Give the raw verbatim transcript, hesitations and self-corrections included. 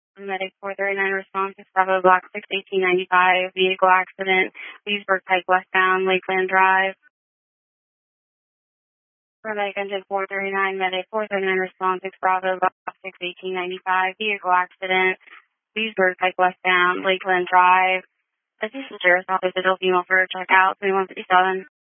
Medic four thirty-nine response to Bravo Block six eighteen ninety-five, vehicle accident, Leesburg Pike westbound, Lakeland Drive. Medic engine four thirty-nine, Medic four thirty-nine response to Bravo Block six eighteen ninety-five, vehicle accident, Leesburg Pike westbound, Lakeland Drive. This is Sheriff's Office, adult female for checkout, twenty-one fifty-seven.